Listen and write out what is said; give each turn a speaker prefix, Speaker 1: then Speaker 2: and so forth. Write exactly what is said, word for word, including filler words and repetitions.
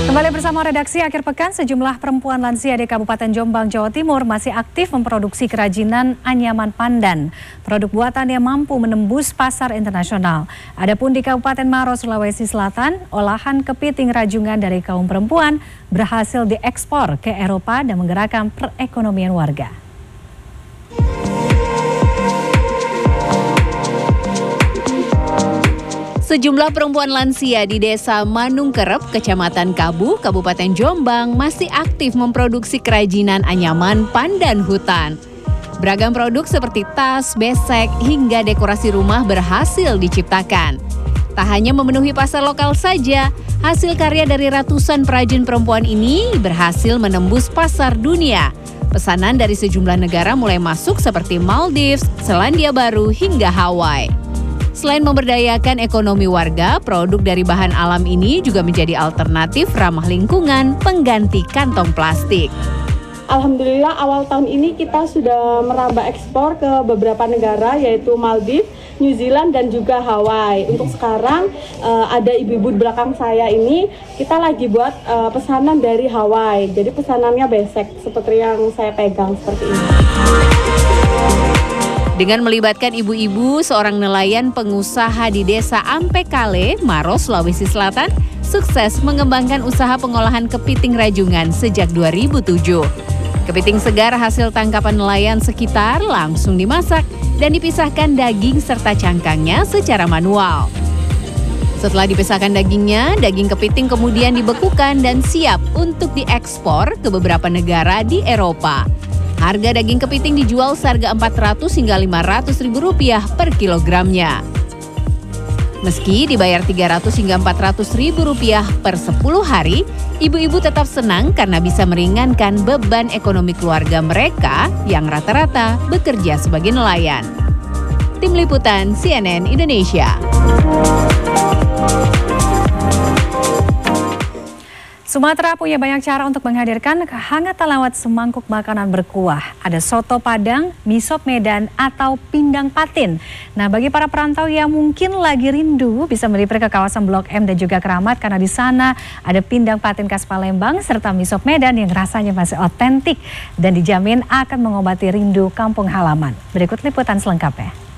Speaker 1: Kembali bersama redaksi akhir pekan, sejumlah perempuan lansia di Kabupaten Jombang, Jawa Timur masih aktif memproduksi kerajinan anyaman pandan. Produk buatan yang mampu menembus pasar internasional. Adapun di Kabupaten Maros, Sulawesi Selatan, olahan kepiting rajungan dari kaum perempuan berhasil diekspor ke Eropa dan menggerakkan perekonomian warga.
Speaker 2: Sejumlah perempuan lansia di Desa Manungkerep, Kecamatan Kabu, Kabupaten Jombang masih aktif memproduksi kerajinan anyaman pandan hutan. Beragam produk seperti tas, besek, hingga dekorasi rumah berhasil diciptakan. Tak hanya memenuhi pasar lokal saja, hasil karya dari ratusan perajin perempuan ini berhasil menembus pasar dunia. Pesanan dari sejumlah negara mulai masuk seperti Maldives, Selandia Baru, hingga Hawaii. Selain memberdayakan ekonomi warga, produk dari bahan alam ini juga menjadi alternatif ramah lingkungan pengganti kantong plastik.
Speaker 3: Alhamdulillah awal tahun ini kita sudah merambah ekspor ke beberapa negara yaitu Maldives, New Zealand dan juga Hawaii. Untuk sekarang uh, ada ibu-ibu di belakang saya ini, kita lagi buat uh, pesanan dari Hawaii. Jadi pesanannya besek seperti yang saya pegang seperti ini.
Speaker 2: Dengan melibatkan ibu-ibu, seorang nelayan pengusaha di Desa Ampekale, Maros, Sulawesi Selatan, sukses mengembangkan usaha pengolahan kepiting rajungan sejak dua ribu tujuh. Kepiting segar hasil tangkapan nelayan sekitar langsung dimasak dan dipisahkan daging serta cangkangnya secara manual. Setelah dipisahkan dagingnya, daging kepiting kemudian dibekukan dan siap untuk diekspor ke beberapa negara di Eropa. Harga daging kepiting dijual seharga empat ratus hingga lima ratus ribu rupiah per kilogramnya. Meski dibayar tiga ratus hingga empat ratus ribu rupiah per sepuluh hari, ibu-ibu tetap senang karena bisa meringankan beban ekonomi keluarga mereka yang rata-rata bekerja sebagai nelayan. Tim Liputan C N N Indonesia.
Speaker 1: Sumatera punya banyak cara untuk menghadirkan kehangatan lewat semangkuk makanan berkuah. Ada soto Padang, mie sop Medan, atau pindang patin. Nah, bagi para perantau yang mungkin lagi rindu bisa melipir ke kawasan Blok M dan juga Keramat karena di sana ada pindang patin khas Palembang serta mie sop Medan yang rasanya masih otentik dan dijamin akan mengobati rindu kampung halaman. Berikut liputan selengkapnya.